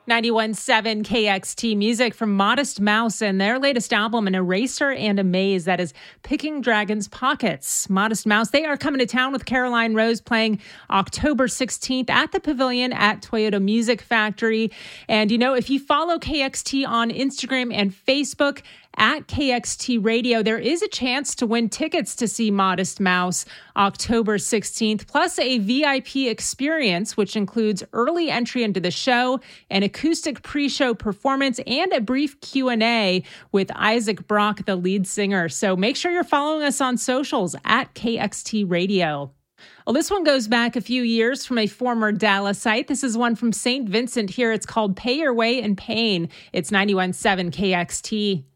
91.7 KXT music from Modest Mouse and their latest album, An Eraser and a Maze, that is Picking Dragons Pockets. Modest Mouse, they are coming to town with Caroline Rose playing October 16th at the Pavilion at Toyota Music Factory. And, if you follow KXT on Instagram and Facebook, at KXT Radio, there is a chance to win tickets to see Modest Mouse October 16th, plus a VIP experience, which includes early entry into the show, an acoustic pre-show performance, and a brief Q&A with Isaac Brock, the lead singer. So make sure you're following us on socials at KXT Radio. Well, this one goes back a few years from a former Dallasite. This is one from St. Vincent here. It's called Pay Your Way in Pain. It's 91.7 KXT.